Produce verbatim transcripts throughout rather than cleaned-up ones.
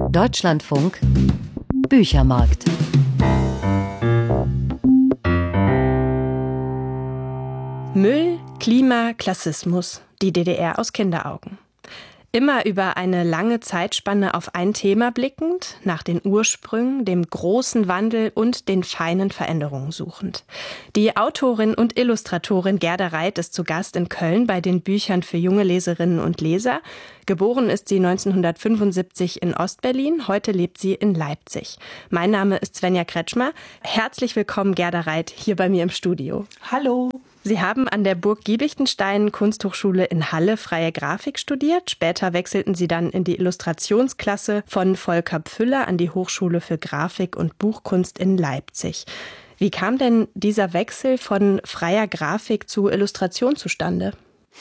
Deutschlandfunk Büchermarkt. Müll, Klima, Klassismus. Die D D R aus Kinderaugen. Immer über eine lange Zeitspanne auf ein Thema blickend, nach den Ursprüngen, dem großen Wandel und den feinen Veränderungen suchend. Die Autorin und Illustratorin Gerda Reit ist zu Gast in Köln bei den Büchern für junge Leserinnen und Leser. Geboren ist sie neunzehnhundertfünfundsiebzig in Ostberlin, heute lebt sie in Leipzig. Mein Name ist Svenja Kretschmer. Herzlich willkommen, Gerda Reit, hier bei mir im Studio. Hallo. Sie haben an der Burg Giebichenstein Kunsthochschule in Halle freie Grafik studiert. Später wechselten Sie dann in die Illustrationsklasse von Volker Pfüller an die Hochschule für Grafik und Buchkunst in Leipzig. Wie kam denn dieser Wechsel von freier Grafik zu Illustration zustande?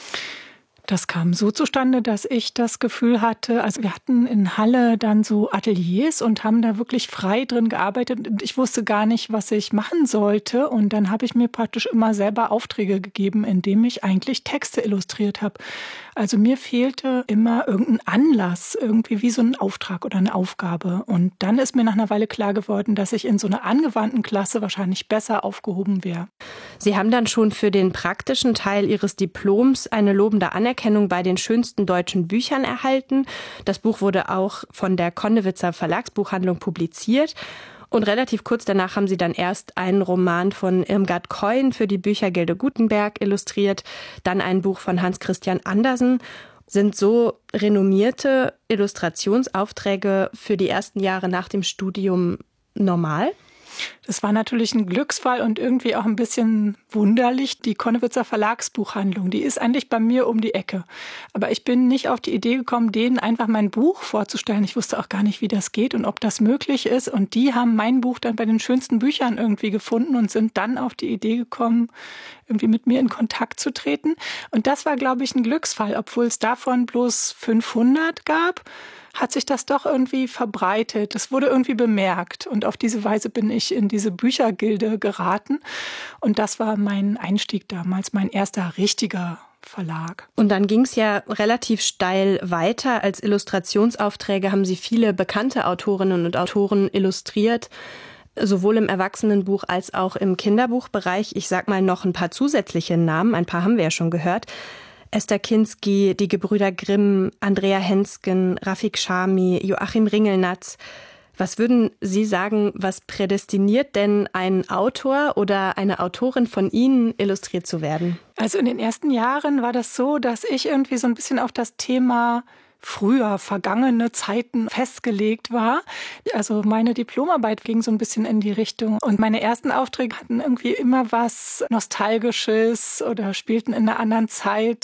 Das kam so zustande, dass ich das Gefühl hatte, also wir hatten in Halle dann so Ateliers und haben da wirklich frei drin gearbeitet. Und ich wusste gar nicht, was ich machen sollte. Und dann habe ich mir praktisch immer selber Aufträge gegeben, indem ich eigentlich Texte illustriert habe. Also mir fehlte immer irgendein Anlass, irgendwie wie so ein Auftrag oder eine Aufgabe. Und dann ist mir nach einer Weile klar geworden, dass ich in so einer angewandten Klasse wahrscheinlich besser aufgehoben wäre. Sie haben dann schon für den praktischen Teil Ihres Diploms eine lobende Anerkennung bei den schönsten deutschen Büchern erhalten. Das Buch wurde auch von der Konnewitzer Verlagsbuchhandlung publiziert. Und relativ kurz danach haben Sie dann erst einen Roman von Irmgard Keun für die Büchergilde Gutenberg illustriert, dann ein Buch von Hans Christian Andersen. Sind so renommierte Illustrationsaufträge für die ersten Jahre nach dem Studium normal? Das war natürlich ein Glücksfall und irgendwie auch ein bisschen wunderlich. Die Konnewitzer Verlagsbuchhandlung, die ist eigentlich bei mir um die Ecke. Aber ich bin nicht auf die Idee gekommen, denen einfach mein Buch vorzustellen. Ich wusste auch gar nicht, wie das geht und ob das möglich ist. Und die haben mein Buch dann bei den schönsten Büchern irgendwie gefunden und sind dann auf die Idee gekommen, irgendwie mit mir in Kontakt zu treten. Und das war, glaube ich, ein Glücksfall. Obwohl es davon bloß fünfhundert gab, hat sich das doch irgendwie verbreitet. Es wurde irgendwie bemerkt. Und auf diese Weise bin ich in diese Büchergilde geraten. Und das war mein Einstieg damals, mein erster richtiger Verlag. Und dann ging es ja relativ steil weiter. Als Illustrationsaufträge haben Sie viele bekannte Autorinnen und Autoren illustriert, sowohl im Erwachsenenbuch als auch im Kinderbuchbereich. Ich sag mal noch ein paar zusätzliche Namen, ein paar haben wir ja schon gehört. Esther Kinsky, die Gebrüder Grimm, Andrea Hensken, Rafik Chami, Joachim Ringelnatz. Was würden Sie sagen, was prädestiniert denn einen Autor oder eine Autorin von Ihnen, illustriert zu werden? Also in den ersten Jahren war das so, dass ich irgendwie so ein bisschen auf das Thema früher, vergangene Zeiten festgelegt war. Also meine Diplomarbeit ging so ein bisschen in die Richtung. Und meine ersten Aufträge hatten irgendwie immer was Nostalgisches oder spielten in einer anderen Zeit.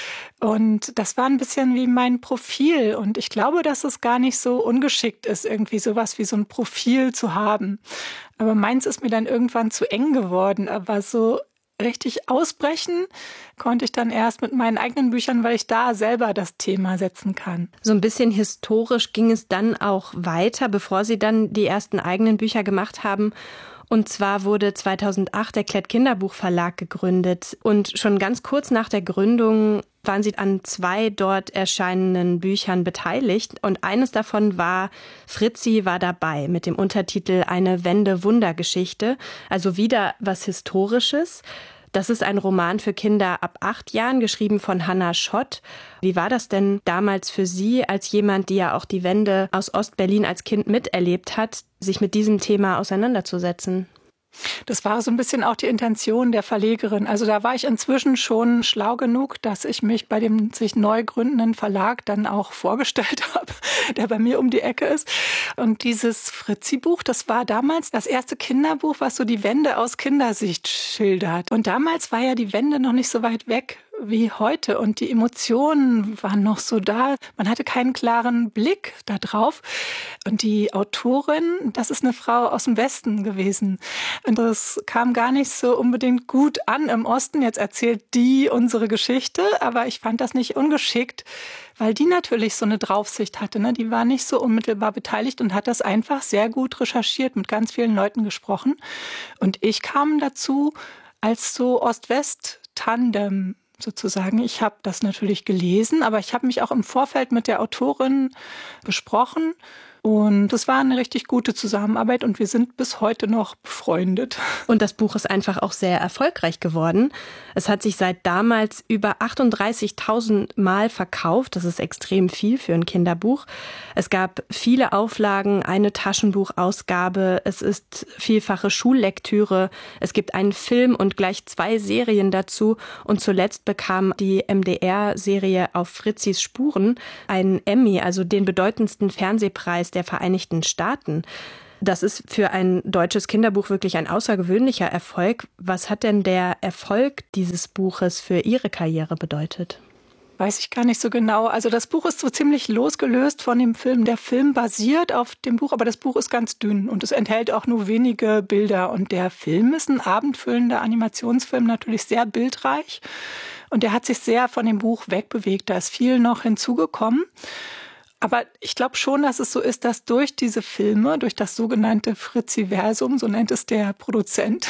Und das war ein bisschen wie mein Profil. Und ich glaube, dass es gar nicht so ungeschickt ist, irgendwie sowas wie so ein Profil zu haben. Aber meins ist mir dann irgendwann zu eng geworden. Aber so richtig ausbrechen konnte ich dann erst mit meinen eigenen Büchern, weil ich da selber das Thema setzen kann. So ein bisschen historisch ging es dann auch weiter, bevor Sie dann die ersten eigenen Bücher gemacht haben. Und zwar wurde zweitausendacht der Klett Kinderbuchverlag gegründet. Und schon ganz kurz nach der Gründung waren Sie an zwei dort erscheinenden Büchern beteiligt. Und eines davon war, Fritzi war dabei, mit dem Untertitel Eine Wende-Wunder-Geschichte. Also wieder was Historisches. Das ist ein Roman für Kinder ab acht Jahren, geschrieben von Hannah Schott. Wie war das denn damals für Sie, als jemand, die ja auch die Wende aus Ostberlin als Kind miterlebt hat, sich mit diesem Thema auseinanderzusetzen? Das war so ein bisschen auch die Intention der Verlegerin. Also da war ich inzwischen schon schlau genug, dass ich mich bei dem sich neu gründenden Verlag dann auch vorgestellt habe, der bei mir um die Ecke ist. Und dieses Fritzi-Buch, das war damals das erste Kinderbuch, was so die Wende aus Kindersicht schildert. Und damals war ja die Wende noch nicht so weit weg wie heute und die Emotionen waren noch so da. Man hatte keinen klaren Blick da drauf. Und die Autorin, das ist eine Frau aus dem Westen gewesen. Und das kam gar nicht so unbedingt gut an im Osten. Jetzt erzählt die unsere Geschichte, aber ich fand das nicht ungeschickt, weil die natürlich so eine Draufsicht hatte. Ne? Die war nicht so unmittelbar beteiligt und hat das einfach sehr gut recherchiert, mit ganz vielen Leuten gesprochen. Und ich kam dazu als so Ost-West-Tandem sozusagen. Ich habe das natürlich gelesen, aber ich habe mich auch im Vorfeld mit der Autorin besprochen Und es war eine richtig gute Zusammenarbeit und wir sind bis heute noch befreundet. Und das Buch ist einfach auch sehr erfolgreich geworden. Es hat sich seit damals über achtunddreißigtausend Mal verkauft. Das ist extrem viel für ein Kinderbuch. Es gab viele Auflagen, eine Taschenbuchausgabe. Es ist vielfache Schullektüre. Es gibt einen Film und gleich zwei Serien dazu. Und zuletzt bekam die M D R-Serie Auf Fritzis Spuren einen Emmy, also den bedeutendsten Fernsehpreis der Vereinigten Staaten. Das ist für ein deutsches Kinderbuch wirklich ein außergewöhnlicher Erfolg. Was hat denn der Erfolg dieses Buches für Ihre Karriere bedeutet? Weiß ich gar nicht so genau. Also das Buch ist so ziemlich losgelöst von dem Film. Der Film basiert auf dem Buch, aber das Buch ist ganz dünn und es enthält auch nur wenige Bilder. Und der Film ist ein abendfüllender Animationsfilm, natürlich sehr bildreich. Und der hat sich sehr von dem Buch wegbewegt. Da ist viel noch hinzugekommen. Aber ich glaube schon, dass es so ist, dass durch diese Filme, durch das sogenannte Fritziversum, so nennt es der Produzent,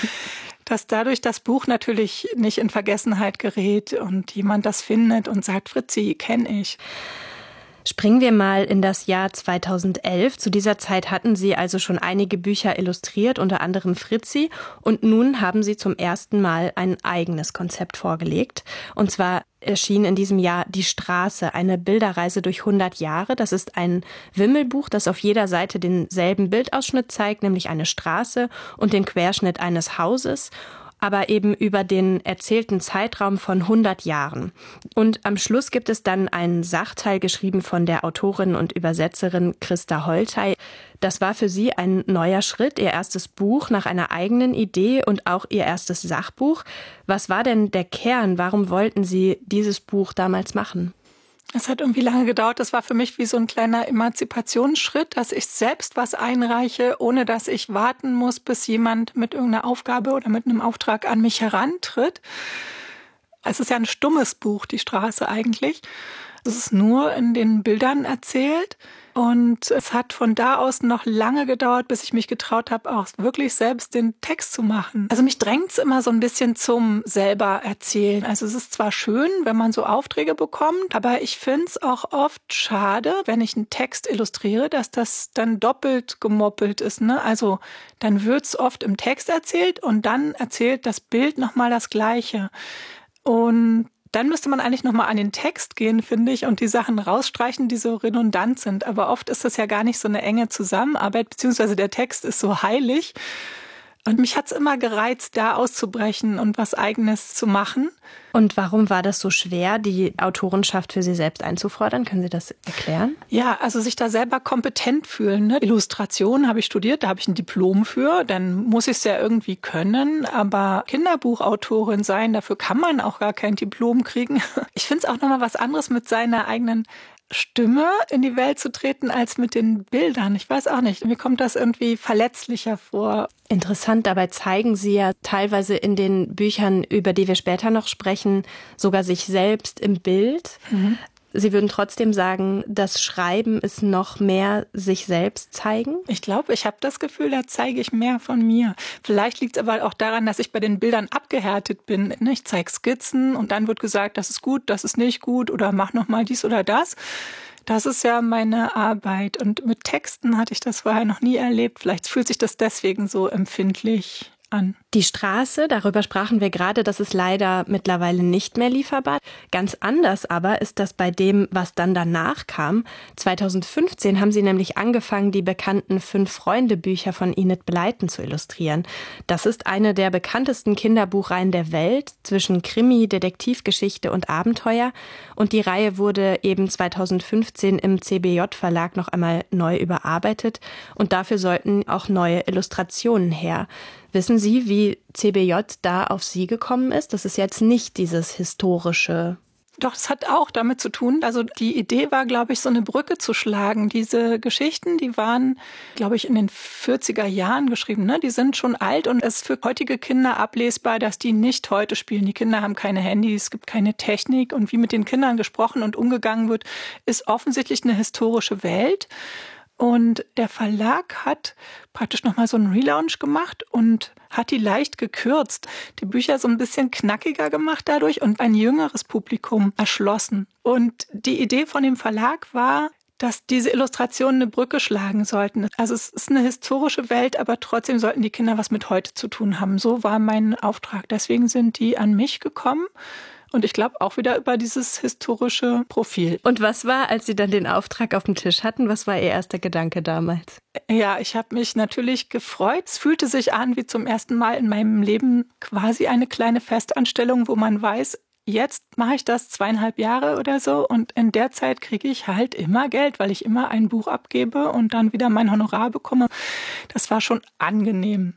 dass dadurch das Buch natürlich nicht in Vergessenheit gerät und jemand das findet und sagt, Fritzi, kenne ich. Springen wir mal in das Jahr zweitausendelf. Zu dieser Zeit hatten Sie also schon einige Bücher illustriert, unter anderem Fritzi. Und nun haben Sie zum ersten Mal ein eigenes Konzept vorgelegt. Und zwar erschien in diesem Jahr Die Straße, eine Bilderreise durch hundert Jahre. Das ist ein Wimmelbuch, das auf jeder Seite denselben Bildausschnitt zeigt, nämlich eine Straße und den Querschnitt eines Hauses, aber eben über den erzählten Zeitraum von hundert Jahren. Und am Schluss gibt es dann einen Sachteil, geschrieben von der Autorin und Übersetzerin Christa Holtei. Das war für Sie ein neuer Schritt, Ihr erstes Buch nach einer eigenen Idee und auch Ihr erstes Sachbuch. Was war denn der Kern? Warum wollten Sie dieses Buch damals machen? Es hat irgendwie lange gedauert. Das war für mich wie so ein kleiner Emanzipationsschritt, dass ich selbst was einreiche, ohne dass ich warten muss, bis jemand mit irgendeiner Aufgabe oder mit einem Auftrag an mich herantritt. Es ist ja ein stummes Buch, Die Straße eigentlich. Es ist nur in den Bildern erzählt. Und es hat von da aus noch lange gedauert, bis ich mich getraut habe, auch wirklich selbst den Text zu machen. Also mich drängt es immer so ein bisschen zum selber erzählen. Also es ist zwar schön, wenn man so Aufträge bekommt, aber ich finde es auch oft schade, wenn ich einen Text illustriere, dass das dann doppelt gemoppelt ist. Ne? Also dann wird es oft im Text erzählt und dann erzählt das Bild nochmal das Gleiche. Und dann müsste man eigentlich nochmal an den Text gehen, finde ich, und die Sachen rausstreichen, die so redundant sind. Aber oft ist das ja gar nicht so eine enge Zusammenarbeit, beziehungsweise der Text ist so heilig. Und mich hat es immer gereizt, da auszubrechen und was Eigenes zu machen. Und warum war das so schwer, die Autorenschaft für Sie selbst einzufordern? Können Sie das erklären? Ja, also sich da selber kompetent fühlen. Ne? Illustration habe ich studiert, da habe ich ein Diplom für. Dann muss ich es ja irgendwie können. Aber Kinderbuchautorin sein, dafür kann man auch gar kein Diplom kriegen. Ich finde es auch nochmal was anderes, mit seiner eigenen Stimme in die Welt zu treten, als mit den Bildern. Ich weiß auch nicht, mir kommt das irgendwie verletzlicher vor. Interessant, dabei zeigen Sie ja teilweise in den Büchern, über die wir später noch sprechen, sogar sich selbst im Bild. Mhm. Sie würden trotzdem sagen, das Schreiben ist noch mehr sich selbst zeigen? Ich glaube, ich habe das Gefühl, da zeige ich mehr von mir. Vielleicht liegt es aber auch daran, dass ich bei den Bildern abgehärtet bin. Ich zeige Skizzen und dann wird gesagt, das ist gut, das ist nicht gut oder mach noch mal dies oder das. Das ist ja meine Arbeit. Und mit Texten hatte ich das vorher noch nie erlebt. Vielleicht fühlt sich das deswegen so empfindlich an. Die Straße, darüber sprachen wir gerade, das ist leider mittlerweile nicht mehr lieferbar. Ganz anders aber ist das bei dem, was dann danach kam. zweitausendfünfzehn haben Sie nämlich angefangen, die bekannten Fünf-Freunde-Bücher von Enid Blyton zu illustrieren. Das ist eine der bekanntesten Kinderbuchreihen der Welt, zwischen Krimi, Detektivgeschichte und Abenteuer. Und die Reihe wurde eben zweitausendfünfzehn im C B J-Verlag noch einmal neu überarbeitet. Und dafür sollten auch neue Illustrationen her. Wissen Sie, wie C B J da auf Sie gekommen ist? Das ist jetzt nicht dieses historische. Doch, es hat auch damit zu tun. Also die Idee war, glaube ich, so eine Brücke zu schlagen. Diese Geschichten, die waren, glaube ich, in den vierziger Jahren geschrieben. Ne? Die sind schon alt und es ist für heutige Kinder ablesbar, dass die nicht heute spielen. Die Kinder haben keine Handys, es gibt keine Technik. Und wie mit den Kindern gesprochen und umgegangen wird, ist offensichtlich eine historische Welt. Und der Verlag hat praktisch nochmal so einen Relaunch gemacht und hat die leicht gekürzt, die Bücher so ein bisschen knackiger gemacht dadurch und ein jüngeres Publikum erschlossen. Und die Idee von dem Verlag war, dass diese Illustrationen eine Brücke schlagen sollten. Also es ist eine historische Welt, aber trotzdem sollten die Kinder was mit heute zu tun haben. So war mein Auftrag. Deswegen sind die an mich gekommen. Und ich glaube auch wieder über dieses historische Profil. Und was war, als Sie dann den Auftrag auf dem Tisch hatten, was war Ihr erster Gedanke damals? Ja, ich habe mich natürlich gefreut. Es fühlte sich an wie zum ersten Mal in meinem Leben quasi eine kleine Festanstellung, wo man weiß, jetzt mache ich das zweieinhalb Jahre oder so und in der Zeit kriege ich halt immer Geld, weil ich immer ein Buch abgebe und dann wieder mein Honorar bekomme. Das war schon angenehm.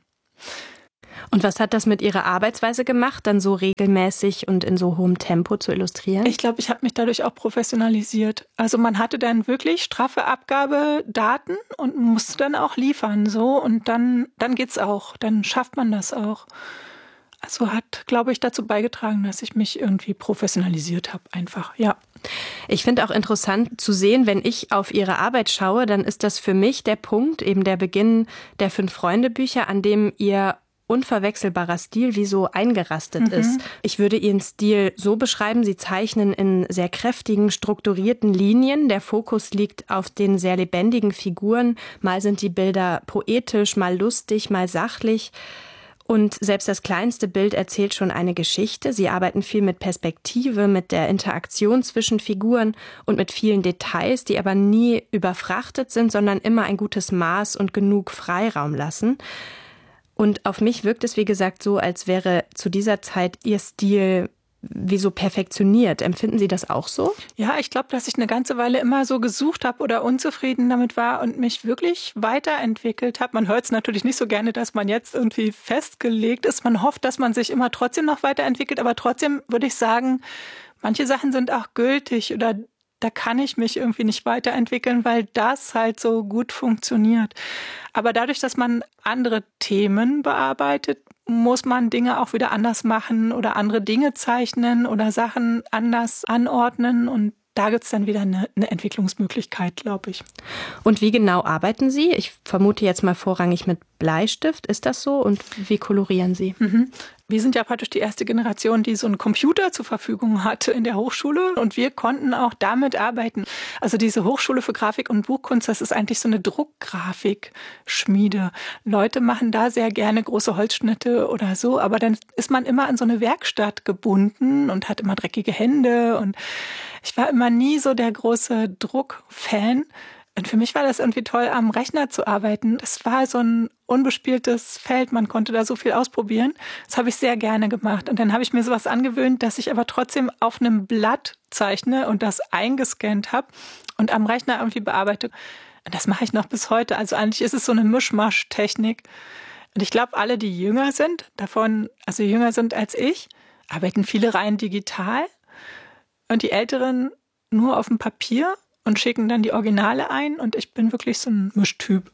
Und was hat das mit Ihrer Arbeitsweise gemacht, dann so regelmäßig und in so hohem Tempo zu illustrieren? Ich glaube, ich habe mich dadurch auch professionalisiert. Also man hatte dann wirklich straffe Abgabedaten und musste dann auch liefern. So und dann, dann geht's auch. Dann schafft man das auch. Also hat, glaube ich, dazu beigetragen, dass ich mich irgendwie professionalisiert habe. Einfach, ja. Ich finde auch interessant zu sehen, wenn ich auf Ihre Arbeit schaue, dann ist das für mich der Punkt, eben der Beginn der Fünf-Freunde-Bücher, an dem Ihr unverwechselbarer Stil wie so eingerastet mhm. ist. Ich würde Ihren Stil so beschreiben, Sie zeichnen in sehr kräftigen, strukturierten Linien. Der Fokus liegt auf den sehr lebendigen Figuren. Mal sind die Bilder poetisch, mal lustig, mal sachlich. Und selbst das kleinste Bild erzählt schon eine Geschichte. Sie arbeiten viel mit Perspektive, mit der Interaktion zwischen Figuren und mit vielen Details, die aber nie überfrachtet sind, sondern immer ein gutes Maß und genug Freiraum lassen. Und auf mich wirkt es, wie gesagt, so, als wäre zu dieser Zeit Ihr Stil wie so perfektioniert. Empfinden Sie das auch so? Ja, ich glaube, dass ich eine ganze Weile immer so gesucht habe oder unzufrieden damit war und mich wirklich weiterentwickelt habe. Man hört es natürlich nicht so gerne, dass man jetzt irgendwie festgelegt ist. Man hofft, dass man sich immer trotzdem noch weiterentwickelt. Aber trotzdem würde ich sagen, manche Sachen sind auch gültig oder da kann ich mich irgendwie nicht weiterentwickeln, weil das halt so gut funktioniert. Aber dadurch, dass man andere Themen bearbeitet, muss man Dinge auch wieder anders machen oder andere Dinge zeichnen oder Sachen anders anordnen. Und da gibt es dann wieder eine, eine Entwicklungsmöglichkeit, glaube ich. Und wie genau arbeiten Sie? Ich vermute jetzt mal vorrangig mit Bleistift. Ist das so? Und wie kolorieren Sie? Mhm. Wir sind ja praktisch die erste Generation, die so einen Computer zur Verfügung hatte in der Hochschule. Und wir konnten auch damit arbeiten. Also diese Hochschule für Grafik und Buchkunst, das ist eigentlich so eine Druckgrafikschmiede. Leute machen da sehr gerne große Holzschnitte oder so. Aber dann ist man immer an so eine Werkstatt gebunden und hat immer dreckige Hände. Und ich war immer nie so der große Druckfan. Und für mich war das irgendwie toll, am Rechner zu arbeiten. Das war so ein unbespieltes Feld, man konnte da so viel ausprobieren. Das habe ich sehr gerne gemacht. Und dann habe ich mir sowas angewöhnt, dass ich aber trotzdem auf einem Blatt zeichne und das eingescannt habe und am Rechner irgendwie bearbeite. Und das mache ich noch bis heute. Also eigentlich ist es so eine Mischmasch-Technik. Und ich glaube, alle, die jünger sind, davon, also jünger sind als ich, arbeiten viele rein digital. Und die Älteren nur auf dem Papier und schicken dann die Originale ein und ich bin wirklich so ein Mischtyp.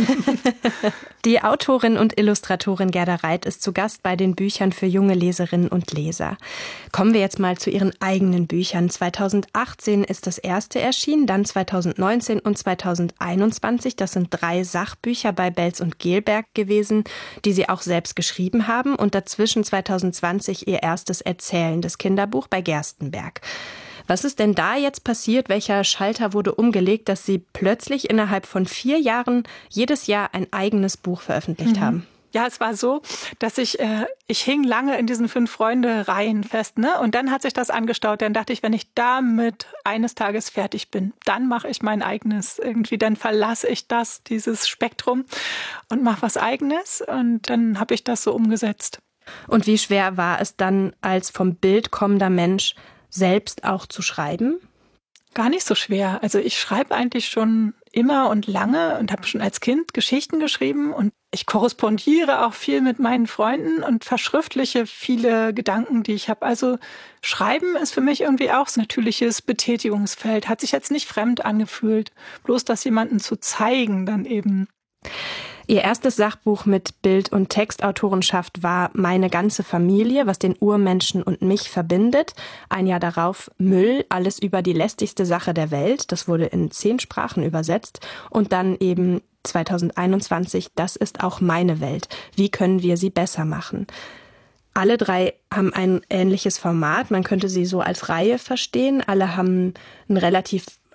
Die Autorin und Illustratorin Gerda Reit ist zu Gast bei den Büchern für junge Leserinnen und Leser. Kommen wir jetzt mal zu ihren eigenen Büchern. zweitausendachtzehn ist das erste erschienen, dann zweitausendneunzehn und zweitausendeinundzwanzig. Das sind drei Sachbücher bei Belz und Gelberg gewesen, die sie auch selbst geschrieben haben. Und dazwischen zweitausendzwanzig ihr erstes erzählendes Kinderbuch bei Gerstenberg. Was ist denn da jetzt passiert? Welcher Schalter wurde umgelegt, dass Sie plötzlich innerhalb von vier Jahren jedes Jahr ein eigenes Buch veröffentlicht mhm. haben? Ja, es war so, dass ich, äh, ich hing lange in diesen Fünf-Freunde-Reihen fest, ne? Und dann hat sich das angestaut. Dann dachte ich, wenn ich damit eines Tages fertig bin, dann mache ich mein eigenes irgendwie. Dann verlasse ich das, dieses Spektrum und mache was Eigenes. Und dann habe ich das so umgesetzt. Und wie schwer war es dann, als vom Bild kommender Mensch selbst auch zu schreiben? Gar nicht so schwer. Also ich schreibe eigentlich schon immer und lange und habe schon als Kind Geschichten geschrieben und ich korrespondiere auch viel mit meinen Freunden und verschriftliche viele Gedanken, die ich habe. Also Schreiben ist für mich irgendwie auch so ein natürliches Betätigungsfeld. Hat sich jetzt nicht fremd angefühlt. Bloß das jemandem zu zeigen dann eben. Ihr erstes Sachbuch mit Bild- und Textautorenschaft war Meine ganze Familie, was den Urmenschen und mich verbindet. Ein Jahr darauf Müll, alles über die lästigste Sache der Welt. Das wurde in zehn Sprachen übersetzt. Und dann eben zweitausendeinundzwanzig, das ist auch meine Welt. Wie können wir sie besser machen? Alle drei haben ein ähnliches Format. Man könnte sie so als Reihe verstehen. Alle haben ein relativ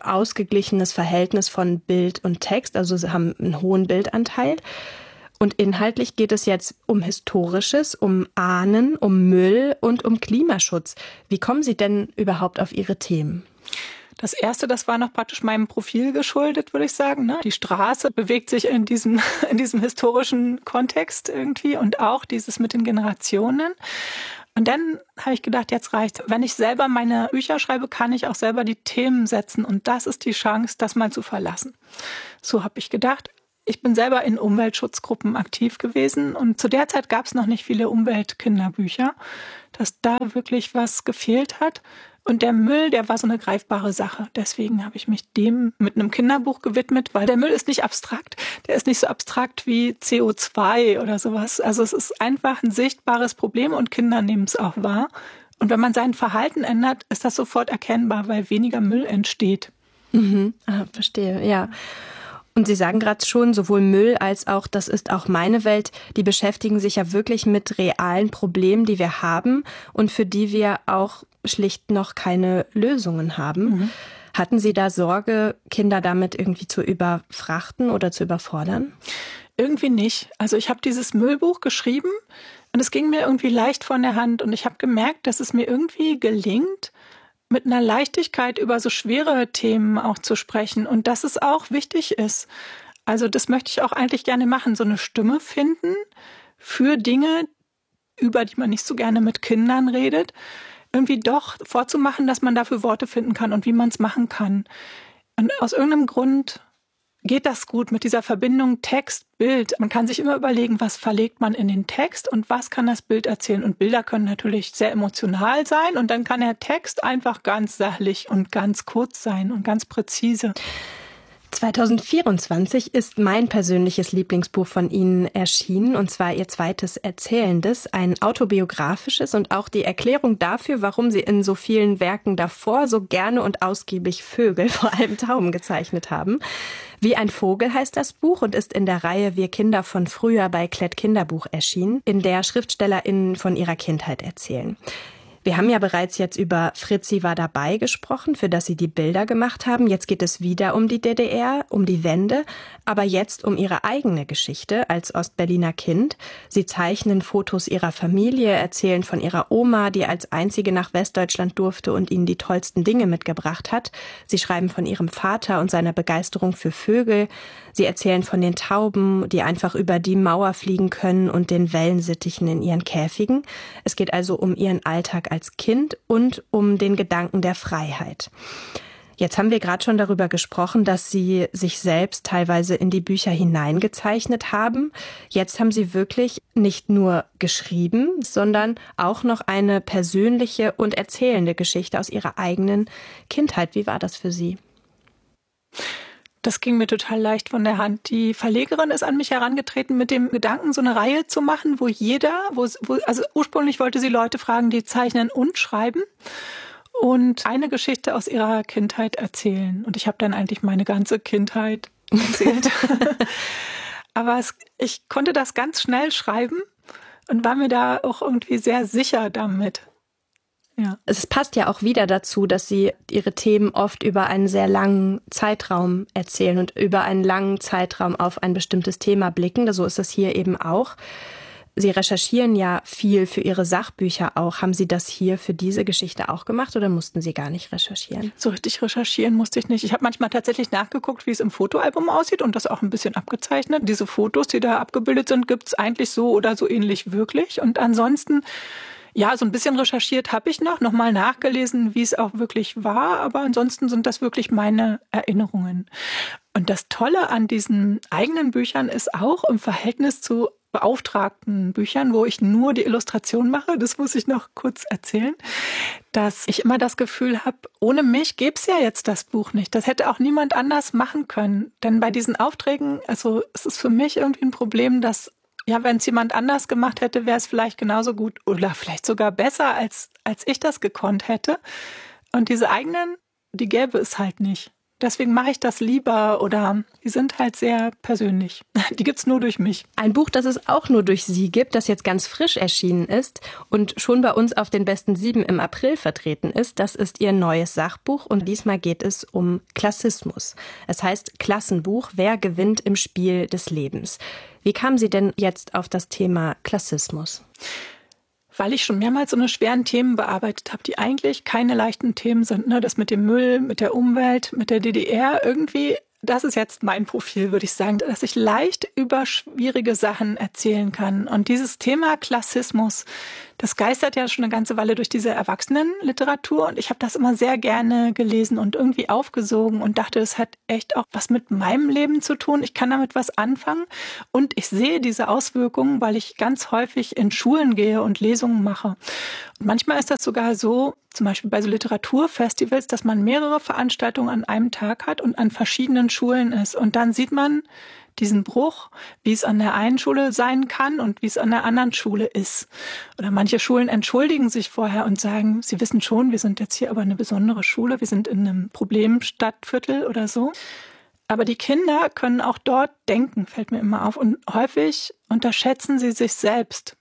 ausgeglichenes Verhältnis von Bild und Text, also sie haben einen hohen Bildanteil. Und inhaltlich geht es jetzt um Historisches, um Ahnen, um Müll und um Klimaschutz. Wie kommen Sie denn überhaupt auf Ihre Themen? Das erste, das war noch praktisch meinem Profil geschuldet, würde ich sagen. Die Straße bewegt sich in diesem, in diesem historischen Kontext irgendwie und auch dieses mit den Generationen. Und dann habe ich gedacht, jetzt reicht's. Wenn ich selber meine Bücher schreibe, kann ich auch selber die Themen setzen. Und das ist die Chance, das mal zu verlassen. So habe ich gedacht. Ich bin selber in Umweltschutzgruppen aktiv gewesen und zu der Zeit gab es noch nicht viele Umweltkinderbücher, dass da wirklich was gefehlt hat. Und der Müll, der war so eine greifbare Sache. Deswegen habe ich mich dem mit einem Kinderbuch gewidmet, weil der Müll ist nicht abstrakt. Der ist nicht so abstrakt wie C O zwei oder sowas. Also es ist einfach ein sichtbares Problem und Kinder nehmen es auch wahr. Und wenn man sein Verhalten ändert, ist das sofort erkennbar, weil weniger Müll entsteht. Mhm. Ah, verstehe, ja. Und Sie sagen gerade schon, sowohl Müll als auch Das ist auch meine Welt, die beschäftigen sich ja wirklich mit realen Problemen, die wir haben und für die wir auch schlicht noch keine Lösungen haben. Mhm. Hatten Sie da Sorge, Kinder damit irgendwie zu überfrachten oder zu überfordern? Irgendwie nicht. Also ich habe dieses Müllbuch geschrieben und es ging mir irgendwie leicht von der Hand und ich habe gemerkt, dass es mir irgendwie gelingt, mit einer Leichtigkeit über so schwere Themen auch zu sprechen und dass es auch wichtig ist. Also das möchte ich auch eigentlich gerne machen, so eine Stimme finden für Dinge, über die man nicht so gerne mit Kindern redet, irgendwie doch vorzumachen, dass man dafür Worte finden kann und wie man es machen kann. Und aus irgendeinem Grund geht das gut mit dieser Verbindung Text, Bild. Man kann sich immer überlegen, was verlegt man in den Text und was kann das Bild erzählen. Und Bilder können natürlich sehr emotional sein und dann kann der Text einfach ganz sachlich und ganz kurz sein und ganz präzise. zwanzig vierundzwanzig ist mein persönliches Lieblingsbuch von Ihnen erschienen, und zwar Ihr zweites Erzählendes, ein autobiografisches und auch die Erklärung dafür, warum Sie in so vielen Werken davor so gerne und ausgiebig Vögel, vor allem Tauben, gezeichnet haben. Wie ein Vogel heißt das Buch und ist in der Reihe Wir Kinder von früher bei Klett Kinderbuch erschienen, in der SchriftstellerInnen von ihrer Kindheit erzählen. Wir haben ja bereits jetzt über Fritzi war dabei gesprochen, für das Sie die Bilder gemacht haben. Jetzt geht es wieder um die D D R, um die Wende, aber jetzt um Ihre eigene Geschichte als Ostberliner Kind. Sie zeichnen Fotos Ihrer Familie, erzählen von Ihrer Oma, die als einzige nach Westdeutschland durfte und Ihnen die tollsten Dinge mitgebracht hat. Sie schreiben von Ihrem Vater und seiner Begeisterung für Vögel. Sie erzählen von den Tauben, die einfach über die Mauer fliegen können und den Wellensittichen in ihren Käfigen. Es geht also um Ihren Alltag als Kind und um den Gedanken der Freiheit. Jetzt haben wir gerade schon darüber gesprochen, dass Sie sich selbst teilweise in die Bücher hineingezeichnet haben. Jetzt haben Sie wirklich nicht nur geschrieben, sondern auch noch eine persönliche und erzählende Geschichte aus Ihrer eigenen Kindheit. Wie war das für Sie? Das ging mir total leicht von der Hand. Die Verlegerin ist an mich herangetreten mit dem Gedanken, so eine Reihe zu machen, wo jeder, wo, wo, also ursprünglich wollte sie Leute fragen, die zeichnen und schreiben und eine Geschichte aus ihrer Kindheit erzählen. Und ich habe dann eigentlich meine ganze Kindheit erzählt. Aber es, ich konnte das ganz schnell schreiben und war mir da auch irgendwie sehr sicher damit. Ja. Es passt ja auch wieder dazu, dass Sie Ihre Themen oft über einen sehr langen Zeitraum erzählen und über einen langen Zeitraum auf ein bestimmtes Thema blicken. So ist es hier eben auch. Sie recherchieren ja viel für Ihre Sachbücher auch. Haben Sie das hier für diese Geschichte auch gemacht oder mussten Sie gar nicht recherchieren? So richtig recherchieren musste ich nicht. Ich habe manchmal tatsächlich nachgeguckt, wie es im Fotoalbum aussieht und das auch ein bisschen abgezeichnet. Diese Fotos, die da abgebildet sind, gibt es eigentlich so oder so ähnlich wirklich. Und ansonsten, ja, so ein bisschen recherchiert habe ich noch, nochmal nachgelesen, wie es auch wirklich war. Aber ansonsten sind das wirklich meine Erinnerungen. Und das Tolle an diesen eigenen Büchern ist auch im Verhältnis zu beauftragten Büchern, wo ich nur die Illustration mache, das muss ich noch kurz erzählen, dass ich immer das Gefühl habe, ohne mich gäbe es ja jetzt das Buch nicht. Das hätte auch niemand anders machen können. Denn bei diesen Aufträgen, also es ist für mich irgendwie ein Problem, dass, ja, wenn es jemand anders gemacht hätte, wäre es vielleicht genauso gut oder vielleicht sogar besser, als, als ich das gekonnt hätte. Und diese eigenen, die gäbe es halt nicht. deswegen mache ich das lieber oder die sind halt sehr persönlich. Die gibt's nur durch mich. Ein Buch, das es auch nur durch Sie gibt, das jetzt ganz frisch erschienen ist und schon bei uns auf den besten sieben im April vertreten ist, das ist Ihr neues Sachbuch und diesmal geht es um Klassismus. Es heißt Klassenbuch, wer gewinnt im Spiel des Lebens. Wie kamen Sie denn jetzt auf das Thema Klassismus? Weil ich schon mehrmals so eine schweren Themen bearbeitet habe, die eigentlich keine leichten Themen sind. Ne? Das mit dem Müll, mit der Umwelt, mit der D D R irgendwie, das ist jetzt mein Profil, würde ich sagen, dass ich leicht über schwierige Sachen erzählen kann. Und dieses Thema Klassismus, das geistert ja schon eine ganze Weile durch diese Erwachsenenliteratur. Und ich habe das immer sehr gerne gelesen und irgendwie aufgesogen und dachte, das hat echt auch was mit meinem Leben zu tun. Ich kann damit was anfangen. Und ich sehe diese Auswirkungen, weil ich ganz häufig in Schulen gehe und Lesungen mache. Und manchmal ist das sogar so, zum Beispiel bei so Literaturfestivals, dass man mehrere Veranstaltungen an einem Tag hat und an verschiedenen Schulen ist. Und dann sieht man diesen Bruch, wie es an der einen Schule sein kann und wie es an der anderen Schule ist. Oder manche Schulen entschuldigen sich vorher und sagen, sie wissen schon, wir sind jetzt hier aber eine besondere Schule, wir sind in einem Problemstadtviertel oder so. Aber die Kinder können auch dort denken, fällt mir immer auf. Und häufig unterschätzen sie sich selbst.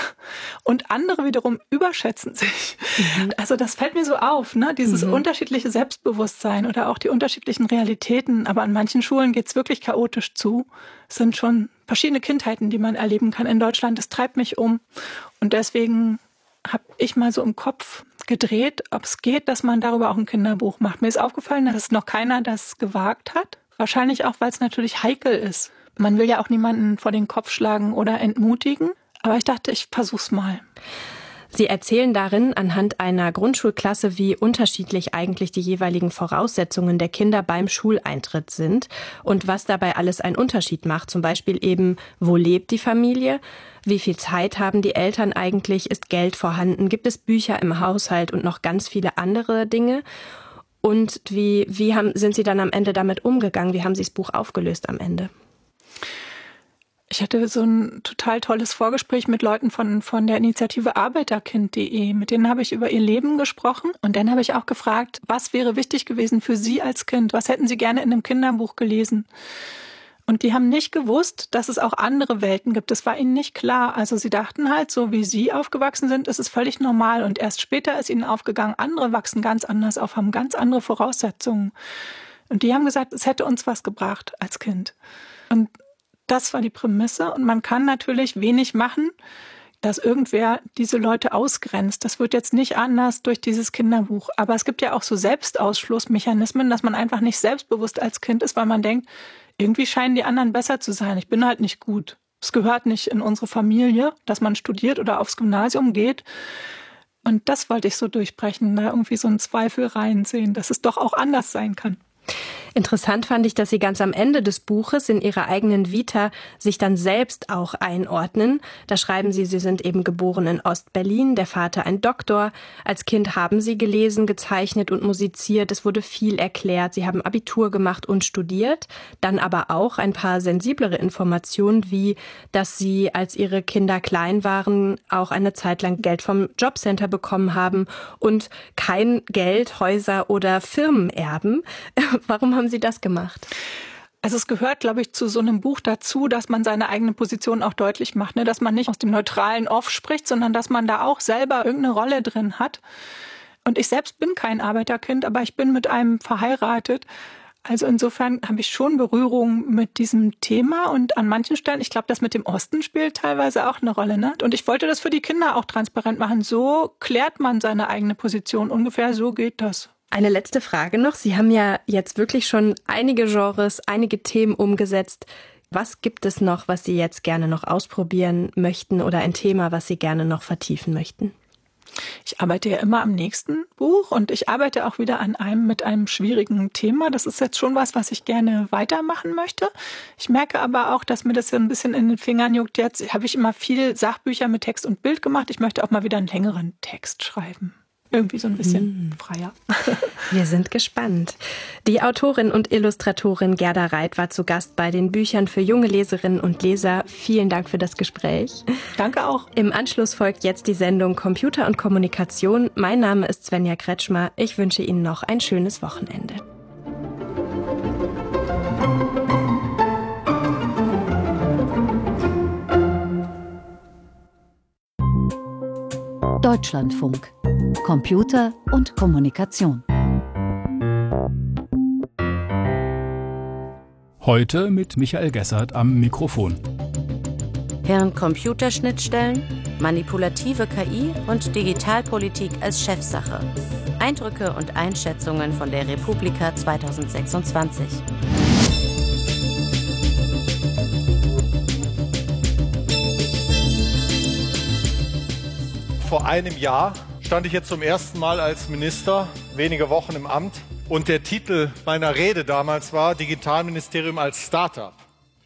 Und andere wiederum überschätzen sich. Mhm. Also das fällt mir so auf, ne? Dieses mhm. unterschiedliche Selbstbewusstsein oder auch die unterschiedlichen Realitäten. Aber an manchen Schulen geht's wirklich chaotisch zu. Es sind schon verschiedene Kindheiten, die man erleben kann in Deutschland. Das treibt mich um. Und deswegen habe ich mal so im Kopf gedreht, ob es geht, dass man darüber auch ein Kinderbuch macht. Mir ist aufgefallen, dass noch keiner das gewagt hat. Wahrscheinlich auch, weil es natürlich heikel ist. Man will ja auch niemanden vor den Kopf schlagen oder entmutigen. Aber ich dachte, ich versuch's mal. Sie erzählen darin anhand einer Grundschulklasse, wie unterschiedlich eigentlich die jeweiligen Voraussetzungen der Kinder beim Schuleintritt sind und was dabei alles einen Unterschied macht. Zum Beispiel eben, wo lebt die Familie? Wie viel Zeit haben die Eltern eigentlich? Ist Geld vorhanden? Gibt es Bücher im Haushalt und noch ganz viele andere Dinge? Und wie, wie haben, sind Sie dann am Ende damit umgegangen? Wie haben Sie das Buch aufgelöst am Ende? Ich hatte so ein total tolles Vorgespräch mit Leuten von, von der Initiative Arbeiterkind punkt de. Mit denen habe ich über ihr Leben gesprochen. Und dann habe ich auch gefragt, was wäre wichtig gewesen für Sie als Kind? Was hätten Sie gerne in einem Kinderbuch gelesen? Und die haben nicht gewusst, dass es auch andere Welten gibt. Das war ihnen nicht klar. Also sie dachten halt, so wie sie aufgewachsen sind, ist es völlig normal. Und erst später ist ihnen aufgegangen, andere wachsen ganz anders auf, haben ganz andere Voraussetzungen. Und die haben gesagt, es hätte uns was gebracht als Kind. Und das war die Prämisse und man kann natürlich wenig machen, dass irgendwer diese Leute ausgrenzt. Das wird jetzt nicht anders durch dieses Kinderbuch. Aber es gibt ja auch so Selbstausschlussmechanismen, dass man einfach nicht selbstbewusst als Kind ist, weil man denkt, irgendwie scheinen die anderen besser zu sein. Ich bin halt nicht gut. Es gehört nicht in unsere Familie, dass man studiert oder aufs Gymnasium geht. Und das wollte ich so durchbrechen, da irgendwie so einen Zweifel reinsehen, dass es doch auch anders sein kann. Interessant fand ich, dass Sie ganz am Ende des Buches in Ihrer eigenen Vita sich dann selbst auch einordnen. Da schreiben Sie, Sie sind eben geboren in Ostberlin, der Vater ein Doktor. Als Kind haben Sie gelesen, gezeichnet und musiziert. Es wurde viel erklärt. Sie haben Abitur gemacht und studiert. Dann aber auch ein paar sensiblere Informationen, wie, dass Sie, als Ihre Kinder klein waren, auch eine Zeit lang Geld vom Jobcenter bekommen haben und kein Geld, Häuser oder Firmen erben. Warum haben Sie das gemacht? Also es gehört, glaube ich, zu so einem Buch dazu, dass man seine eigene Position auch deutlich macht, ne? Dass man nicht aus dem neutralen Off spricht, sondern dass man da auch selber irgendeine Rolle drin hat. Und ich selbst bin kein Arbeiterkind, aber ich bin mit einem verheiratet. Also insofern habe ich schon Berührung mit diesem Thema und an manchen Stellen, ich glaube, das mit dem Osten spielt teilweise auch eine Rolle, ne? Und ich wollte das für die Kinder auch transparent machen. So klärt man seine eigene Position. Ungefähr so geht das. Eine letzte Frage noch. Sie haben ja jetzt wirklich schon einige Genres, einige Themen umgesetzt. Was gibt es noch, was Sie jetzt gerne noch ausprobieren möchten oder ein Thema, was Sie gerne noch vertiefen möchten? Ich arbeite ja immer am nächsten Buch und ich arbeite auch wieder an einem mit einem schwierigen Thema. Das ist jetzt schon was, was ich gerne weitermachen möchte. Ich merke aber auch, dass mir das ja ein bisschen in den Fingern juckt. Jetzt habe ich immer viel Sachbücher mit Text und Bild gemacht. Ich möchte auch mal wieder einen längeren Text schreiben. Irgendwie so ein bisschen mm. freier. Wir sind gespannt. Die Autorin und Illustratorin Gerda Reit war zu Gast bei den Büchern für junge Leserinnen und Leser. Vielen Dank für das Gespräch. Danke auch. Im Anschluss folgt jetzt die Sendung Computer und Kommunikation. Mein Name ist Svenja Kretschmer. Ich wünsche Ihnen noch ein schönes Wochenende. Deutschlandfunk. Computer und Kommunikation. Heute mit Michael Gessert am Mikrofon. Hirn-Computer-Schnittstellen, manipulative K I und Digitalpolitik als Chefsache. Eindrücke und Einschätzungen von der Republika zweitausendsechsundzwanzig. Vor einem Jahr stand ich jetzt zum ersten Mal als Minister, wenige Wochen im Amt. Und der Titel meiner Rede damals war Digitalministerium als Start-up.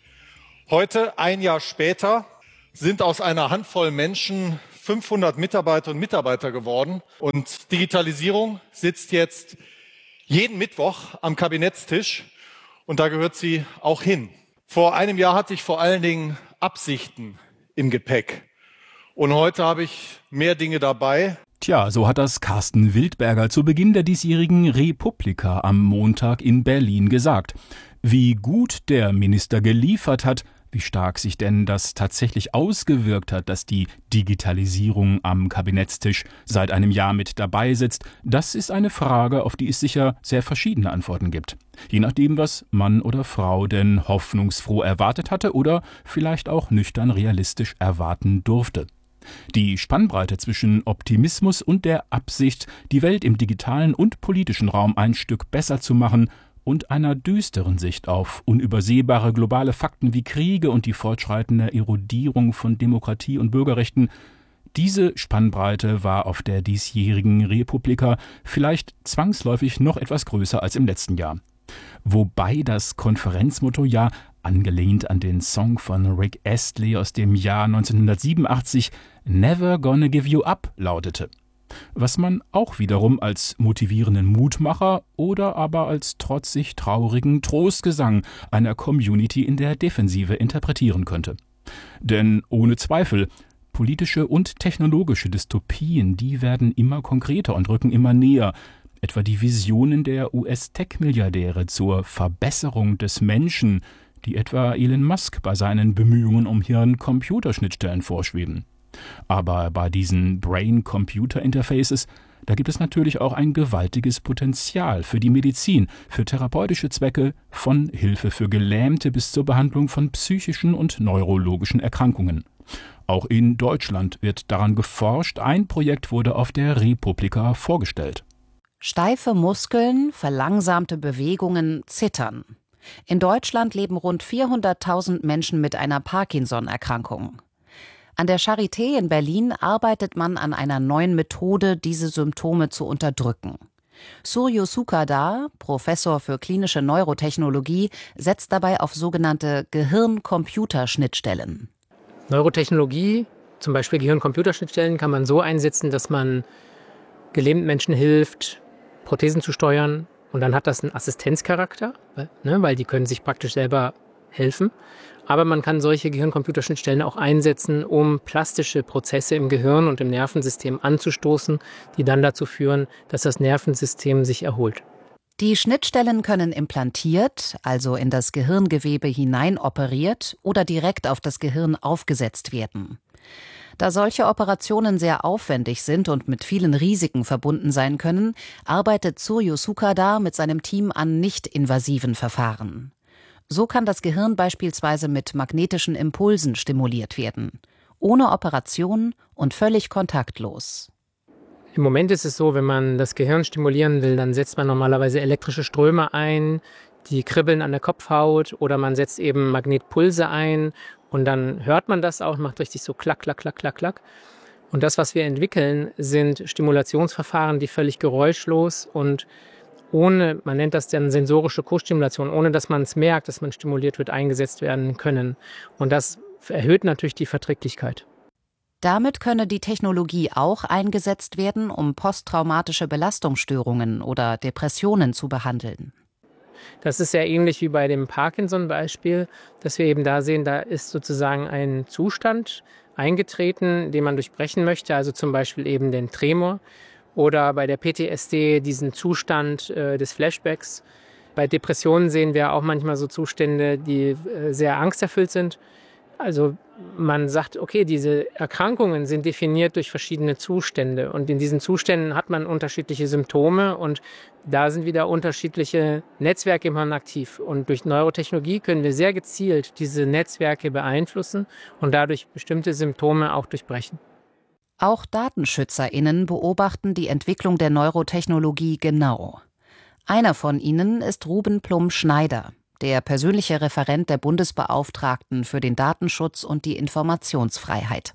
Heute, ein Jahr später, sind aus einer Handvoll Menschen fünfhundert Mitarbeiter und Mitarbeiter geworden. Und Digitalisierung sitzt jetzt jeden Mittwoch am Kabinettstisch. Und da gehört sie auch hin. Vor einem Jahr hatte ich vor allen Dingen Absichten im Gepäck. Und heute habe ich mehr Dinge dabei. Tja, so hat das Carsten Wildberger zu Beginn der diesjährigen Republika am Montag in Berlin gesagt. Wie gut der Minister geliefert hat, wie stark sich denn das tatsächlich ausgewirkt hat, dass die Digitalisierung am Kabinettstisch seit einem Jahr mit dabei sitzt, das ist eine Frage, auf die es sicher sehr verschiedene Antworten gibt. Je nachdem, was Mann oder Frau denn hoffnungsfroh erwartet hatte oder vielleicht auch nüchtern realistisch erwarten durfte. Die Spannbreite zwischen Optimismus und der Absicht, die Welt im digitalen und politischen Raum ein Stück besser zu machen, und einer düsteren Sicht auf unübersehbare globale Fakten wie Kriege und die fortschreitende Erodierung von Demokratie und Bürgerrechten, diese Spannbreite war auf der diesjährigen Republika vielleicht zwangsläufig noch etwas größer als im letzten Jahr. Wobei das Konferenzmotto ja, angelehnt an den Song von Rick Astley aus dem Jahr neunzehnhundertsiebenundachtzig, Never Gonna Give You Up lautete. Was man auch wiederum als motivierenden Mutmacher oder aber als trotzig traurigen Trostgesang einer Community in der Defensive interpretieren könnte. Denn ohne Zweifel, politische und technologische Dystopien, die werden immer konkreter und rücken immer näher. Etwa die Visionen der U S-Tech-Milliardäre zur Verbesserung des Menschen, die etwa Elon Musk bei seinen Bemühungen um Hirn-Computer-Schnittstellen vorschweben. Aber bei diesen Brain-Computer-Interfaces, da gibt es natürlich auch ein gewaltiges Potenzial für die Medizin, für therapeutische Zwecke, von Hilfe für Gelähmte bis zur Behandlung von psychischen und neurologischen Erkrankungen. Auch in Deutschland wird daran geforscht. Ein Projekt wurde auf der Republika vorgestellt. Steife Muskeln, verlangsamte Bewegungen, Zittern. In Deutschland leben rund vierhunderttausend Menschen mit einer Parkinson-Erkrankung. An der Charité in Berlin arbeitet man an einer neuen Methode, diese Symptome zu unterdrücken. Suryo Sukadar, Professor für klinische Neurotechnologie, setzt dabei auf sogenannte Gehirn-Computer-Schnittstellen. Neurotechnologie, zum Beispiel Gehirn-Computer-Schnittstellen, kann man so einsetzen, dass man gelähmten Menschen hilft, Prothesen zu steuern. Und dann hat das einen Assistenzcharakter, ne, weil die können sich praktisch selber helfen. Aber man kann solche Gehirn-Computer-Schnittstellen auch einsetzen, um plastische Prozesse im Gehirn und im Nervensystem anzustoßen, die dann dazu führen, dass das Nervensystem sich erholt. Die Schnittstellen können implantiert, also in das Gehirngewebe hinein operiert oder direkt auf das Gehirn aufgesetzt werden. Da solche Operationen sehr aufwendig sind und mit vielen Risiken verbunden sein können, arbeitet Suryo Sukadar mit seinem Team an nicht-invasiven Verfahren. So kann das Gehirn beispielsweise mit magnetischen Impulsen stimuliert werden, ohne Operation und völlig kontaktlos. Im Moment ist es so, wenn man das Gehirn stimulieren will, dann setzt man normalerweise elektrische Ströme ein, die kribbeln an der Kopfhaut, oder man setzt eben Magnetpulse ein und dann hört man das auch, macht richtig so klack, klack, klack, klack, klack. Und das, was wir entwickeln, sind Stimulationsverfahren, die völlig geräuschlos und ohne, man nennt das dann sensorische Co-Stimulation, ohne dass man es merkt, dass man stimuliert wird, eingesetzt werden können. Und das erhöht natürlich die Verträglichkeit. Damit könne die Technologie auch eingesetzt werden, um posttraumatische Belastungsstörungen oder Depressionen zu behandeln. Das ist sehr ähnlich wie bei dem Parkinson-Beispiel, dass wir eben da sehen, da ist sozusagen ein Zustand eingetreten, den man durchbrechen möchte, also zum Beispiel eben den Tremor. Oder bei der P T S D diesen Zustand äh, des Flashbacks. Bei Depressionen sehen wir auch manchmal so Zustände, die äh, sehr angsterfüllt sind. Also man sagt, okay, diese Erkrankungen sind definiert durch verschiedene Zustände und in diesen Zuständen hat man unterschiedliche Symptome und da sind wieder unterschiedliche Netzwerke im Hirn aktiv. Und durch Neurotechnologie können wir sehr gezielt diese Netzwerke beeinflussen und dadurch bestimmte Symptome auch durchbrechen. Auch DatenschützerInnen beobachten die Entwicklung der Neurotechnologie genau. Einer von ihnen ist Ruben Plum-Schneider, der persönliche Referent der Bundesbeauftragten für den Datenschutz und die Informationsfreiheit.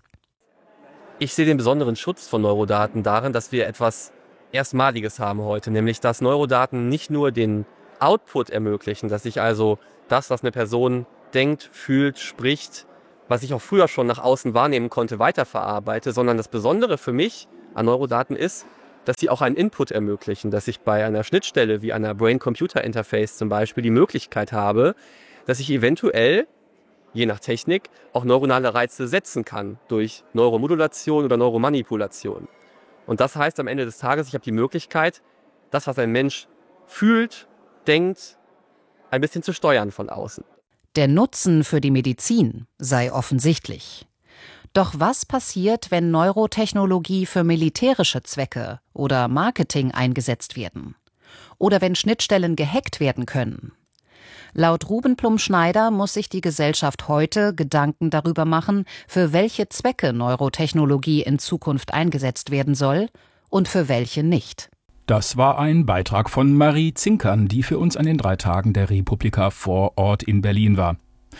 Ich sehe den besonderen Schutz von Neurodaten darin, dass wir etwas Erstmaliges haben heute, nämlich dass Neurodaten nicht nur den Output ermöglichen, dass ich also das, was eine Person denkt, fühlt, spricht, was ich auch früher schon nach außen wahrnehmen konnte, weiterverarbeite, sondern das Besondere für mich an Neurodaten ist, dass sie auch einen Input ermöglichen, dass ich bei einer Schnittstelle wie einer Brain-Computer-Interface zum Beispiel die Möglichkeit habe, dass ich eventuell, je nach Technik, auch neuronale Reize setzen kann durch Neuromodulation oder Neuromanipulation. Und das heißt am Ende des Tages, ich habe die Möglichkeit, das, was ein Mensch fühlt, denkt, ein bisschen zu steuern von außen. Der Nutzen für die Medizin sei offensichtlich. Doch was passiert, wenn Neurotechnologie für militärische Zwecke oder Marketing eingesetzt werden? Oder wenn Schnittstellen gehackt werden können? Laut Ruben Plum-Schneider muss sich die Gesellschaft heute Gedanken darüber machen, für welche Zwecke Neurotechnologie in Zukunft eingesetzt werden soll und für welche nicht. Das war ein Beitrag von Marie Zinkern, die für uns an den drei Tagen der Republika vor Ort in Berlin war.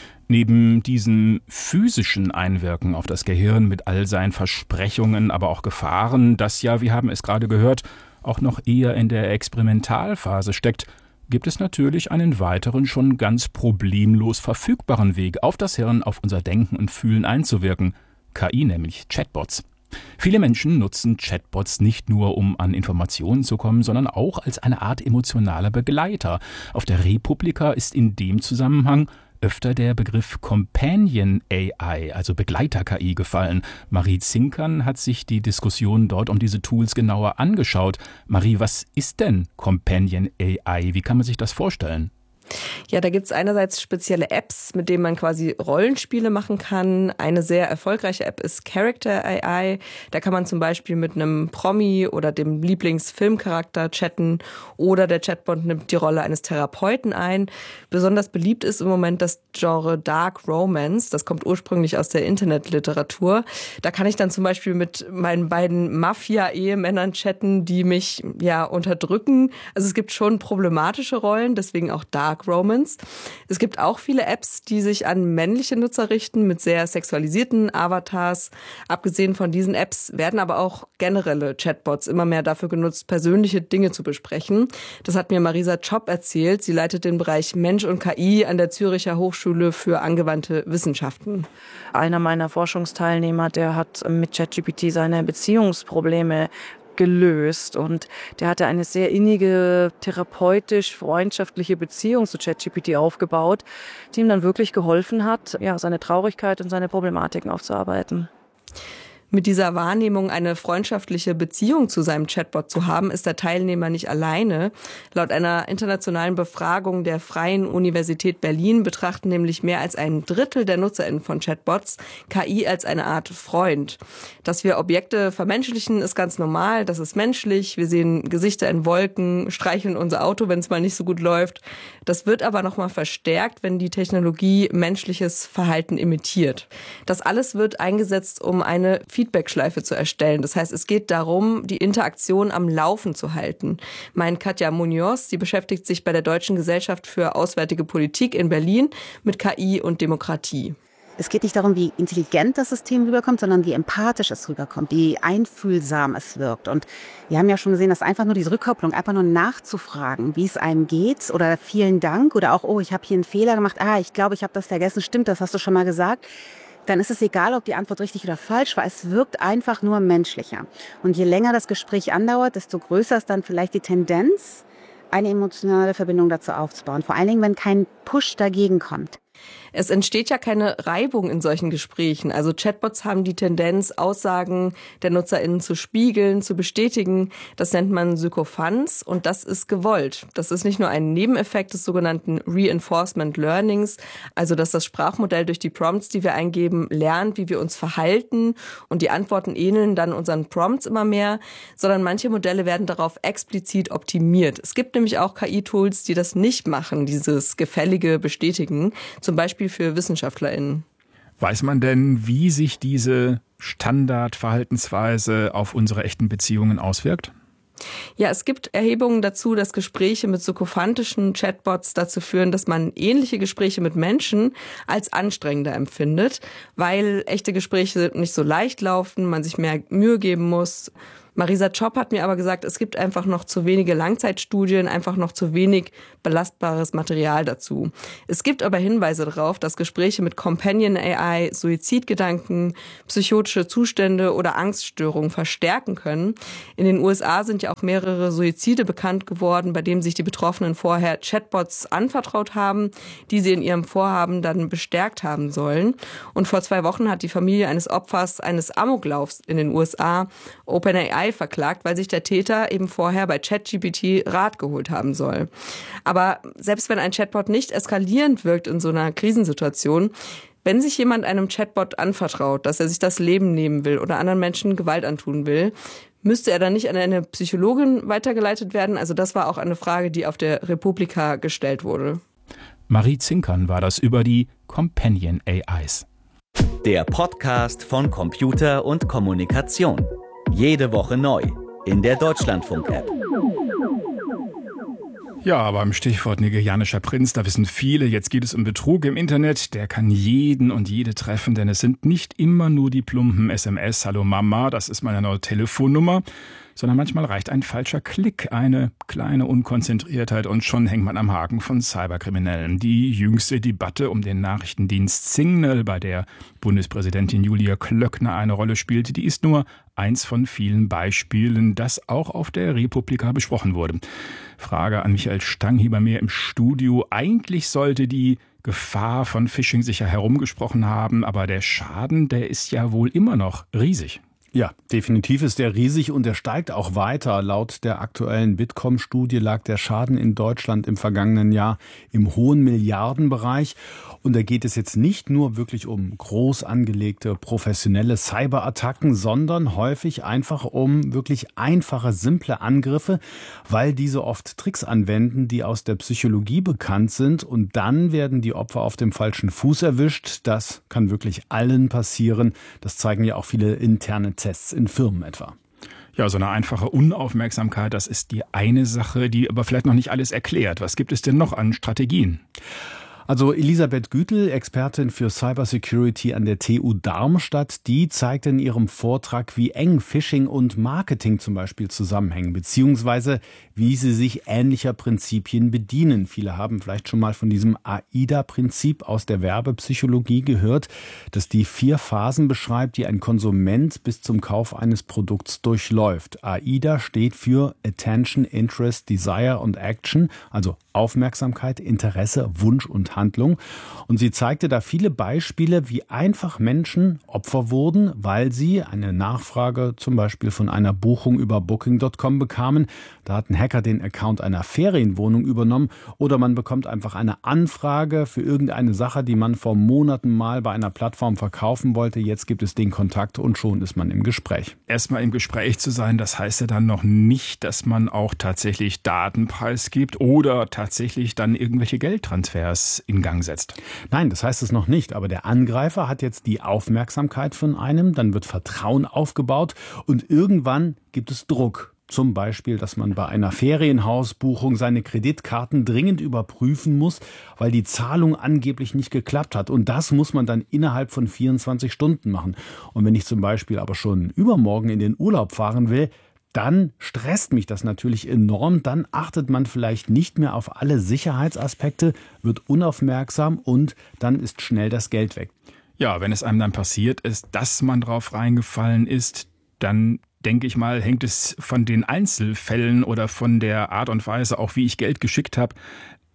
Neben diesem physischen Einwirken auf das Gehirn mit all seinen Versprechungen, aber auch Gefahren, das ja, wir haben es gerade gehört, auch noch eher in der Experimentalphase steckt, gibt es natürlich einen weiteren, schon ganz problemlos verfügbaren Weg, auf das Hirn, auf unser Denken und Fühlen einzuwirken. K I, nämlich Chatbots. Viele Menschen nutzen Chatbots nicht nur, um an Informationen zu kommen, sondern auch als eine Art emotionaler Begleiter. Auf der Republika ist in dem Zusammenhang öfter der Begriff Companion A I, also Begleiter-K I, gefallen. Marie Zinkern hat sich die Diskussion dort um diese Tools genauer angeschaut. Marie, was ist denn Companion A I? Wie kann man sich das vorstellen? Ja, da gibt es einerseits spezielle Apps, mit denen man quasi Rollenspiele machen kann. Eine sehr erfolgreiche App ist Character A I. Da kann man zum Beispiel mit einem Promi oder dem Lieblingsfilmcharakter chatten oder der Chatbot nimmt die Rolle eines Therapeuten ein. Besonders beliebt ist im Moment das Genre Dark Romance. Das kommt ursprünglich aus der Internetliteratur. Da kann ich dann zum Beispiel mit meinen beiden Mafia-Ehemännern chatten, die mich ja unterdrücken. Also es gibt schon problematische Rollen, deswegen auch Dark Romance. Es gibt auch viele Apps, die sich an männliche Nutzer richten mit sehr sexualisierten Avatars. Abgesehen von diesen Apps werden aber auch generelle Chatbots immer mehr dafür genutzt, persönliche Dinge zu besprechen. Das hat mir Marisa Tschopp erzählt. Sie leitet den Bereich Mensch und K I an der Züricher Hochschule für angewandte Wissenschaften. Einer meiner Forschungsteilnehmer, der hat mit ChatGPT seine Beziehungsprobleme gelöst und der hatte eine sehr innige, therapeutisch-freundschaftliche Beziehung zu ChatGPT aufgebaut, die ihm dann wirklich geholfen hat, ja, seine Traurigkeit und seine Problematiken aufzuarbeiten. Mit dieser Wahrnehmung, eine freundschaftliche Beziehung zu seinem Chatbot zu haben, ist der Teilnehmer nicht alleine. Laut einer internationalen Befragung der Freien Universität Berlin betrachten nämlich mehr als ein Drittel der NutzerInnen von Chatbots K I als eine Art Freund. Dass wir Objekte vermenschlichen, ist ganz normal. Das ist menschlich. Wir sehen Gesichter in Wolken, streicheln unser Auto, wenn es mal nicht so gut läuft. Das wird aber nochmal verstärkt, wenn die Technologie menschliches Verhalten imitiert. Das alles wird eingesetzt, um eine Feedbackschleife zu erstellen. Das heißt, es geht darum, die Interaktion am Laufen zu halten. Mein Katja Munoz, die beschäftigt sich bei der Deutschen Gesellschaft für Auswärtige Politik in Berlin mit K I und Demokratie. Es geht nicht darum, wie intelligent das System rüberkommt, sondern wie empathisch es rüberkommt, wie einfühlsam es wirkt. Und wir haben ja schon gesehen, dass einfach nur diese Rückkopplung, einfach nur nachzufragen, wie es einem geht oder vielen Dank oder auch, oh, ich habe hier einen Fehler gemacht, ah, ich glaube, ich habe das vergessen, stimmt, das hast du schon mal gesagt. Dann ist es egal, ob die Antwort richtig oder falsch war. Es wirkt einfach nur menschlicher. Und je länger das Gespräch andauert, desto größer ist dann vielleicht die Tendenz, eine emotionale Verbindung dazu aufzubauen. Vor allen Dingen, wenn kein Push dagegen kommt. Es entsteht ja keine Reibung in solchen Gesprächen. Also Chatbots haben die Tendenz, Aussagen der NutzerInnen zu spiegeln, zu bestätigen. Das nennt man Sykophanz und das ist gewollt. Das ist nicht nur ein Nebeneffekt des sogenannten Reinforcement Learnings, also dass das Sprachmodell durch die Prompts, die wir eingeben, lernt, wie wir uns verhalten und die Antworten ähneln dann unseren Prompts immer mehr, sondern manche Modelle werden darauf explizit optimiert. Es gibt nämlich auch K I-Tools, die das nicht machen, dieses gefällige Bestätigen, zum Beispiel für WissenschaftlerInnen. Weiß man denn, wie sich diese Standardverhaltensweise auf unsere echten Beziehungen auswirkt? Ja, es gibt Erhebungen dazu, dass Gespräche mit sykophantischen Chatbots dazu führen, dass man ähnliche Gespräche mit Menschen als anstrengender empfindet, weil echte Gespräche nicht so leicht laufen, man sich mehr Mühe geben muss. Marisa Chopp hat mir aber gesagt, es gibt einfach noch zu wenige Langzeitstudien, einfach noch zu wenig belastbares Material dazu. Es gibt aber Hinweise darauf, dass Gespräche mit Companion A I Suizidgedanken, psychotische Zustände oder Angststörungen verstärken können. In den U S A sind ja auch mehrere Suizide bekannt geworden, bei denen sich die Betroffenen vorher Chatbots anvertraut haben, die sie in ihrem Vorhaben dann bestärkt haben sollen. Und vor zwei Wochen hat die Familie eines Opfers eines Amoklaufs in den U S A OpenAI verklagt, weil sich der Täter eben vorher bei ChatGPT Rat geholt haben soll. Aber selbst wenn ein Chatbot nicht eskalierend wirkt in so einer Krisensituation, wenn sich jemand einem Chatbot anvertraut, dass er sich das Leben nehmen will oder anderen Menschen Gewalt antun will, müsste er dann nicht an eine Psychologin weitergeleitet werden? Also das war auch eine Frage, die auf der Republika gestellt wurde. Marie Zinkern war das über die Companion A Is. Der Podcast von Computer und Kommunikation. Jede Woche neu in der Deutschlandfunk-App. Ja, beim Stichwort nigerianischer Prinz, da wissen viele, jetzt geht es um Betrug im Internet. Der kann jeden und jede treffen, denn es sind nicht immer nur die plumpen S M S, Hallo Mama, das ist meine neue Telefonnummer, sondern manchmal reicht ein falscher Klick, eine kleine Unkonzentriertheit und schon hängt man am Haken von Cyberkriminellen. Die jüngste Debatte um den Nachrichtendienst Signal, bei der Bundespräsidentin Julia Klöckner eine Rolle spielte, die ist nur eins von vielen Beispielen, das auch auf der Republika besprochen wurde. Frage an Michael Stang hier bei mir im Studio. Eigentlich sollte die Gefahr von Phishing sicher herumgesprochen haben, aber der Schaden, der ist ja wohl immer noch riesig. Ja, definitiv ist der riesig und der steigt auch weiter. Laut der aktuellen Bitkom-Studie lag der Schaden in Deutschland im vergangenen Jahr im hohen Milliardenbereich. Und da geht es jetzt nicht nur wirklich um groß angelegte professionelle Cyberattacken, sondern häufig einfach um wirklich einfache, simple Angriffe, weil diese oft Tricks anwenden, die aus der Psychologie bekannt sind. Und dann werden die Opfer auf dem falschen Fuß erwischt. Das kann wirklich allen passieren. Das zeigen ja auch viele interne Tests in Firmen etwa. Ja, so eine einfache Unaufmerksamkeit, das ist die eine Sache, die aber vielleicht noch nicht alles erklärt. Was gibt es denn noch an Strategien? Also Elisabeth Gütel, Expertin für Cybersecurity an der T U Darmstadt, die zeigt in ihrem Vortrag, wie eng Phishing und Marketing zum Beispiel zusammenhängen, beziehungsweise wie sie sich ähnlicher Prinzipien bedienen. Viele haben vielleicht schon mal von diesem AIDA-Prinzip aus der Werbepsychologie gehört, das die vier Phasen beschreibt, die ein Konsument bis zum Kauf eines Produkts durchläuft. AIDA steht für Attention, Interest, Desire und Action, also Aufmerksamkeit, Interesse, Wunsch und Handlung. Und sie zeigte da viele Beispiele, wie einfach Menschen Opfer wurden, weil sie eine Nachfrage zum Beispiel von einer Buchung über Booking Punkt com bekamen. Da hat ein Hacker den Account einer Ferienwohnung übernommen oder man bekommt einfach eine Anfrage für irgendeine Sache, die man vor Monaten mal bei einer Plattform verkaufen wollte. Jetzt gibt es den Kontakt und schon ist man im Gespräch. Erstmal im Gespräch zu sein, das heißt ja dann noch nicht, dass man auch tatsächlich Daten preisgibt oder tatsächlich dann irgendwelche Geldtransfers in Gang setzt. Nein, das heißt es noch nicht. Aber der Angreifer hat jetzt die Aufmerksamkeit von einem, dann wird Vertrauen aufgebaut und irgendwann gibt es Druck. Zum Beispiel, dass man bei einer Ferienhausbuchung seine Kreditkarten dringend überprüfen muss, weil die Zahlung angeblich nicht geklappt hat. Und das muss man dann innerhalb von vierundzwanzig Stunden machen. Und wenn ich zum Beispiel aber schon übermorgen in den Urlaub fahren will, dann stresst mich das natürlich enorm. Dann achtet man vielleicht nicht mehr auf alle Sicherheitsaspekte, wird unaufmerksam und dann ist schnell das Geld weg. Ja, wenn es einem dann passiert ist, dass man drauf reingefallen ist, dann denke ich mal, hängt es von den Einzelfällen oder von der Art und Weise, auch wie ich Geld geschickt habe,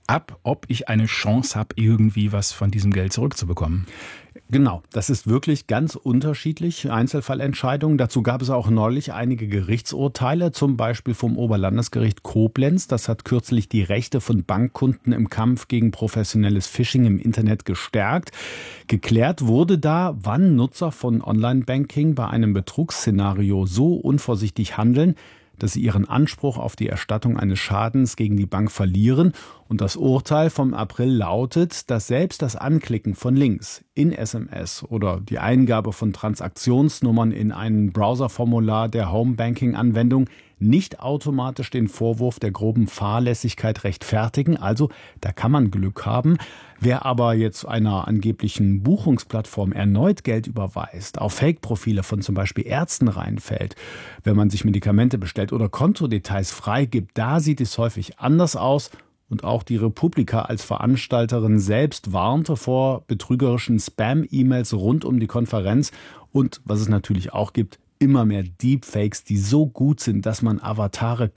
ab, ob ich eine Chance habe, irgendwie was von diesem Geld zurückzubekommen. Genau, das ist wirklich ganz unterschiedlich, Einzelfallentscheidungen. Dazu gab es auch neulich einige Gerichtsurteile, zum Beispiel vom Oberlandesgericht Koblenz. Das hat kürzlich die Rechte von Bankkunden im Kampf gegen professionelles Phishing im Internet gestärkt. Geklärt wurde da, wann Nutzer von Online-Banking bei einem Betrugsszenario so unvorsichtig handeln, dass sie ihren Anspruch auf die Erstattung eines Schadens gegen die Bank verlieren. Und das Urteil vom April lautet, dass selbst das Anklicken von Links in S M S oder die Eingabe von Transaktionsnummern in ein Browserformular der Homebanking-Anwendung nicht automatisch den Vorwurf der groben Fahrlässigkeit rechtfertigen. Also da kann man Glück haben. Wer aber jetzt einer angeblichen Buchungsplattform erneut Geld überweist, auf Fake-Profile von zum Beispiel Ärzten reinfällt, wenn man sich Medikamente bestellt oder Kontodetails freigibt, da sieht es häufig anders aus. Und auch die Republika als Veranstalterin selbst warnte vor betrügerischen Spam-E-Mails rund um die Konferenz. Und was es natürlich auch gibt, immer mehr Deepfakes, die so gut sind, dass man Avatare